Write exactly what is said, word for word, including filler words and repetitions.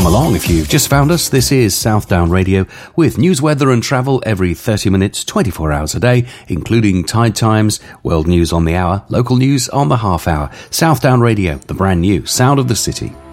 along. If you've just found us, this is Southdown Radio with news, weather and travel every thirty minutes, twenty-four hours a day, including tide times, world news on the hour, local news on the half hour. Southdown Radio, the brand new sound of the city.